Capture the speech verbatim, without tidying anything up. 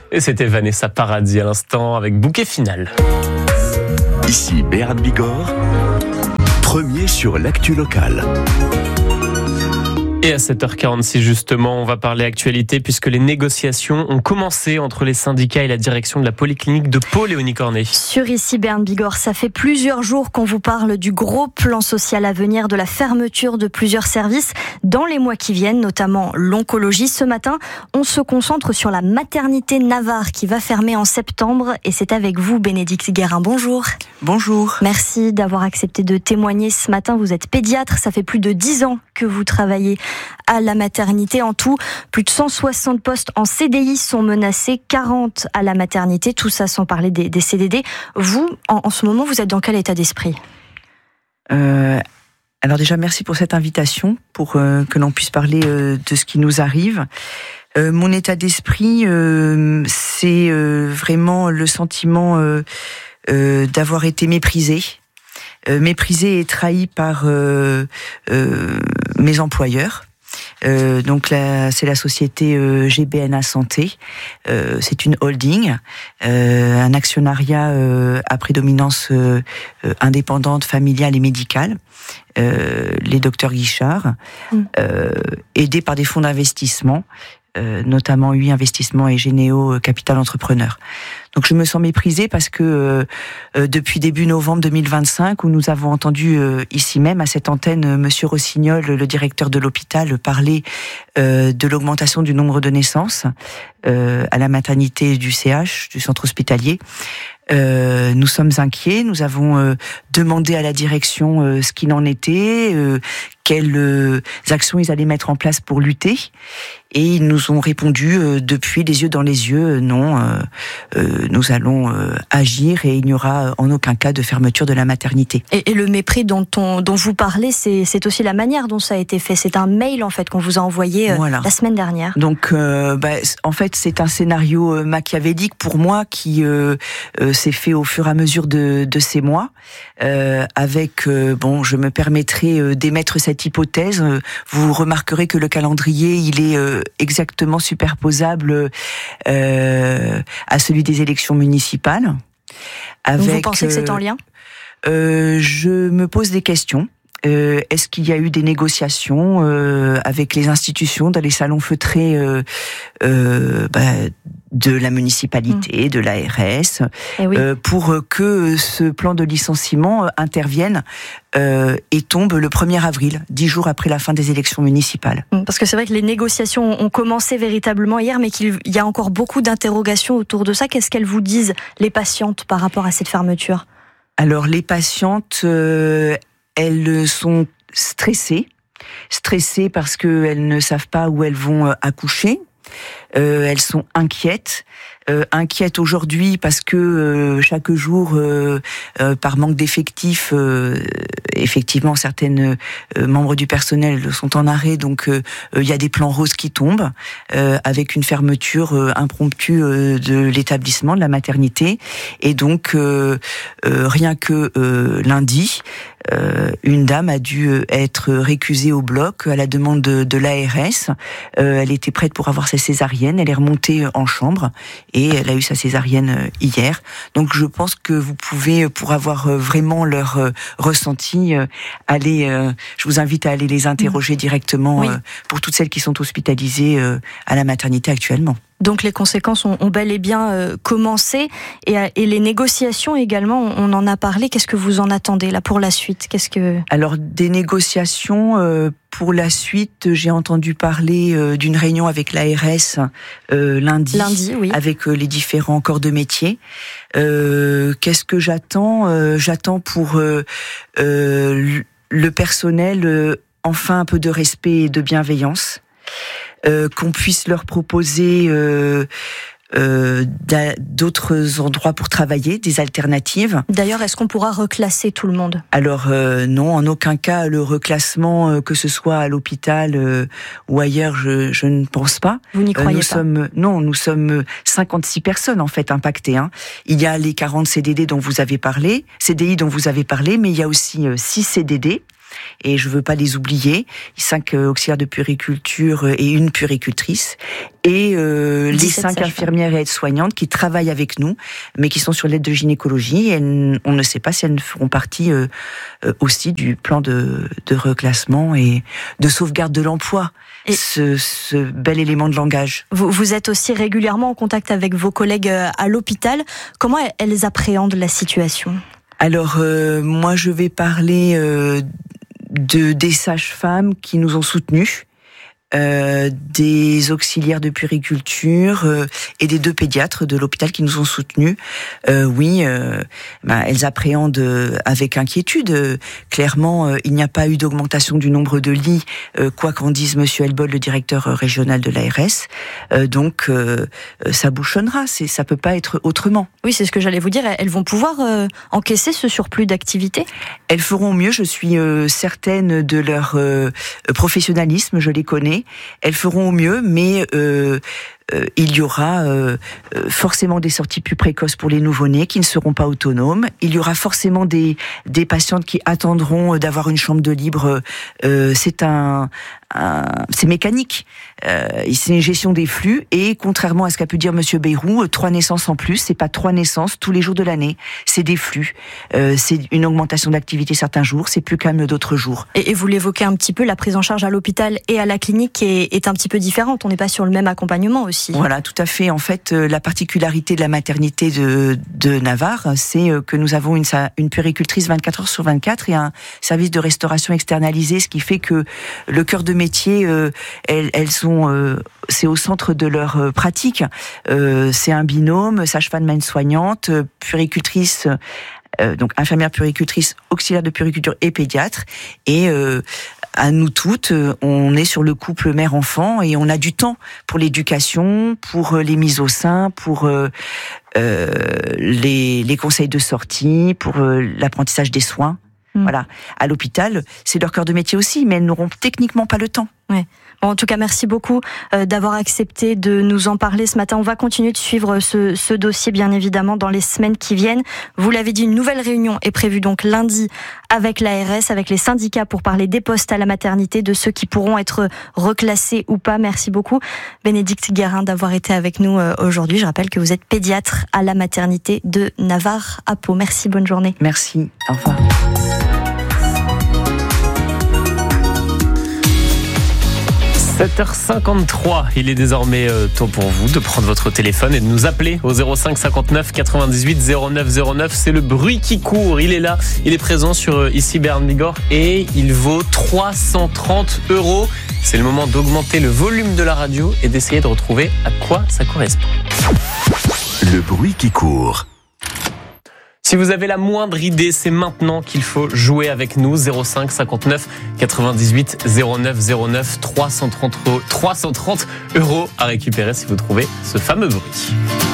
Et c'était Vanessa Paradis à l'instant avec Bouquet Final. Ici Béat Bigorre, premier sur l'actu locale. Et à sept heures quarante-six justement, on va parler actualité puisque les négociations ont commencé entre les syndicats et la direction de la polyclinique de Pau, Léonie Cornet. Sur Ici Béat Bigorre, ça fait plusieurs jours qu'on vous parle du gros plan social à venir, de la fermeture de plusieurs services dans les mois qui viennent, notamment l'oncologie. Ce matin, on se concentre sur la maternité Navarre qui va fermer en septembre et c'est avec vous, Bénédicte Guérin. Bonjour. Bonjour. Merci d'avoir accepté de témoigner ce matin. Vous êtes pédiatre, ça fait plus de dix ans que vous travaillez à la maternité. En tout, plus de cent soixante postes en C D I sont menacés, quarante à la maternité, tout ça sans parler des, des C D D. Vous, en, en ce moment, vous êtes dans quel état d'esprit ? euh, Alors déjà, merci pour cette invitation, pour euh, que l'on puisse parler euh, de ce qui nous arrive. Euh, mon état d'esprit, euh, c'est euh, vraiment le sentiment euh, euh, d'avoir été méprisé. Euh, méprisé et trahi par euh, euh, mes employeurs. Euh, donc là, c'est la société euh, G B N A Santé. Euh, c'est une holding, euh, un actionnariat euh, à prédominance euh, euh, indépendante, familiale et médicale. Euh, les docteurs Guichard, mmh. euh, aidés par des fonds d'investissement, euh, notamment U I Investissement et Généo Capital Entrepreneur. Donc je me sens méprisée parce que euh, euh, depuis début novembre deux mille vingt-cinq, où nous avons entendu euh, ici même à cette antenne euh, Monsieur Rossignol, le directeur de l'hôpital, parler euh, de l'augmentation du nombre de naissances euh, à la maternité du C H, du centre hospitalier. Euh, nous sommes inquiets, nous avons euh, demandé à la direction euh, ce qu'il en était, euh, quelles euh, actions ils allaient mettre en place pour lutter, et ils nous ont répondu euh, depuis les yeux dans les yeux, euh, non, euh, euh, nous allons euh, agir et il n'y aura en aucun cas de fermeture de la maternité. Et, et le mépris dont, on, dont vous parlez, c'est, c'est aussi la manière dont ça a été fait. C'est un mail en fait qu'on vous a envoyé euh, voilà. la semaine dernière. Donc, euh, bah, en fait, c'est un scénario euh, machiavélique pour moi qui euh, euh, s'est fait au fur et à mesure de, de ces mois. Euh, avec, euh, bon, je me permettrai euh, d'émettre cette hypothèse. Euh, vous remarquerez que le calendrier, il est euh, exactement superposable euh, à celui des élections municipales. Avec, Donc vous pensez que c'est en lien ? euh, Je me pose des questions. Euh, est-ce qu'il y a eu des négociations euh, avec les institutions dans les salons feutrés euh, euh, bah, de la municipalité, mmh. de l'A R S, oui. euh, pour que ce plan de licenciement intervienne euh, et tombe le premier avril, dix jours après la fin des élections municipales. Parce que c'est vrai que les négociations ont commencé véritablement hier, mais qu'il y a encore beaucoup d'interrogations autour de ça. Qu'est-ce qu'elles vous disent, les patientes, par rapport à cette fermeture ? Alors, les patientes... Euh, Elles sont stressées, stressées parce qu'elles ne savent pas où elles vont accoucher. Euh, elles sont inquiètes, euh, inquiètes aujourd'hui parce que euh, chaque jour, euh, euh, par manque d'effectifs, euh, effectivement, certaines euh, membres du personnel sont en arrêt, donc il euh, y a des plans roses qui tombent, euh, avec une fermeture euh, impromptue euh, de l'établissement, de la maternité, et donc euh, euh, rien que euh, lundi, euh, une dame a dû être récusée au bloc à la demande de, de l'A R S. Euh, elle était prête pour avoir sa césarienne, elle est remontée en chambre et elle a eu sa césarienne hier. Donc je pense que vous pouvez, pour avoir vraiment leur ressenti, aller, je vous invite à aller les interroger directement oui. pour toutes celles qui sont hospitalisées à la maternité actuellement. Donc les conséquences ont, ont bel et bien euh, commencé et, et les négociations également, on en a parlé. Qu'est-ce que vous en attendez là pour la suite ? Qu'est-ce que... Alors des négociations euh, pour la suite, j'ai entendu parler euh, d'une réunion avec l'A R S euh, lundi, lundi oui. avec euh, les différents corps de métier. Euh, qu'est-ce que j'attends ? euh, J'attends pour euh, euh, le personnel euh, enfin un peu de respect et de bienveillance. Euh, qu'on puisse leur proposer euh, euh, d'autres endroits pour travailler, des alternatives. D'ailleurs, est-ce qu'on pourra reclasser tout le monde ? Alors euh, non, en aucun cas le reclassement, euh, que ce soit à l'hôpital euh, ou ailleurs, je, je ne pense pas. Vous n'y croyez euh, nous pas ? sommes, Non, nous sommes cinquante-six personnes en fait impactées. Hein. Il y a les quarante C D D dont vous avez parlé, C D I dont vous avez parlé, mais il y a aussi euh, six C D D. et je veux pas les oublier. Cinq euh, auxiliaires de puériculture et une puéricultrice. Et euh, les cinq infirmières et aides-soignantes qui travaillent avec nous, mais qui sont sur l'aide de gynécologie. Et on ne sait pas si elles feront partie euh, aussi du plan de, de reclassement et de sauvegarde de l'emploi. Et ce, ce bel élément de langage. Vous, vous êtes aussi régulièrement en contact avec vos collègues à l'hôpital. Comment elles appréhendent la situation ? Alors, euh, moi, je vais parler euh, de, des sages-femmes qui nous ont soutenus. Euh, des auxiliaires de puériculture euh, et des deux pédiatres de l'hôpital qui nous ont soutenus. Euh, oui, euh, bah, elles appréhendent euh, avec inquiétude. Euh, clairement, euh, il n'y a pas eu d'augmentation du nombre de lits, euh, quoi qu'en dise Monsieur Elbol, le directeur régional de l'A R S. Euh, donc, euh, ça bouchonnera. C'est, ça peut pas être autrement. Oui, c'est ce que j'allais vous dire. Elles vont pouvoir euh, encaisser ce surplus d'activité ? Elles feront mieux. Je suis euh, certaine de leur euh, professionnalisme. Je les connais. Elles feront au mieux, mais euh, euh, il y aura euh, forcément des sorties plus précoces pour les nouveau-nés qui ne seront pas autonomes. Il y aura forcément des, des patientes qui attendront d'avoir une chambre de libre. Euh, c'est un, un c'est mécanique. Euh, c'est une gestion des flux et contrairement à ce qu'a pu dire Monsieur Bayrou, trois naissances en plus, c'est pas trois naissances tous les jours de l'année, c'est des flux. Euh, c'est une augmentation d'activité certains jours, c'est plus calme d'autres jours. Et, et vous l'évoquez un petit peu, la prise en charge à l'hôpital et à la clinique est, est un petit peu différente. On n'est pas sur le même accompagnement aussi. Voilà, tout à fait. En fait, euh, la particularité de la maternité de, de Navarre, c'est euh, que nous avons une, une puéricultrice vingt-quatre heures sur vingt-quatre et un service de restauration externalisé, ce qui fait que le cœur de métier, euh, elles, elles sont Euh, c'est au centre de leur euh, pratique. Euh, c'est un binôme, sage-femme aide-soignante, euh, puéricultrice, euh, donc infirmière puéricultrice, auxiliaire de puériculture et pédiatre. Et euh, à nous toutes, euh, on est sur le couple mère-enfant et on a du temps pour l'éducation, pour euh, les mises au sein, pour euh, euh, les, les conseils de sortie, pour euh, l'apprentissage des soins. Mmh. Voilà. À l'hôpital, c'est leur cœur de métier aussi, mais elles n'auront techniquement pas le temps. Ouais. Bon, en tout cas, merci beaucoup euh, d'avoir accepté de nous en parler ce matin. On va continuer de suivre ce, ce dossier, bien évidemment, dans les semaines qui viennent. Vous l'avez dit, une nouvelle réunion est prévue donc lundi avec l'A R S, avec les syndicats pour parler des postes à la maternité, de ceux qui pourront être reclassés ou pas. Merci beaucoup, Bénédicte Guérin, d'avoir été avec nous euh, aujourd'hui. Je rappelle que vous êtes pédiatre à la maternité de Navarre à Pau. Merci, bonne journée. Merci, au revoir. sept heures cinquante-trois, il est désormais temps pour vous de prendre votre téléphone et de nous appeler au zéro cinq cinquante-neuf quatre-vingt-dix-huit zéro neuf zéro neuf. C'est le bruit qui court, il est là, il est présent sur ici Béarn Bigorre et il vaut trois cent trente euros. C'est le moment d'augmenter le volume de la radio et d'essayer de retrouver à quoi ça correspond. Le bruit qui court. Si vous avez la moindre idée, c'est maintenant qu'il faut jouer avec nous. zéro cinq cinquante-neuf quatre-vingt-dix-huit zéro neuf zéro neuf. trois cent trente euros à récupérer si vous trouvez ce fameux bruit.